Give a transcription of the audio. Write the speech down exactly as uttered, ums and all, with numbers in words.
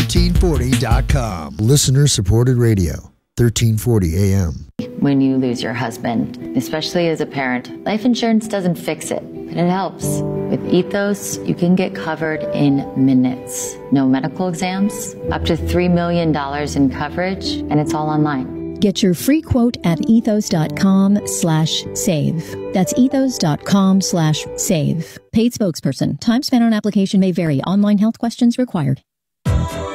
thirteen forty dot com. Listener supported radio, thirteen forty A M. When you lose your husband, especially as a parent, life insurance doesn't fix it, but it helps. With Ethos, you can get covered in minutes. No medical exams, up to three million dollars in coverage, and it's all online. Get your free quote at ethos.com slash save. That's ethos.com slash save. Paid spokesperson. Time spent on application may vary. Online health questions required.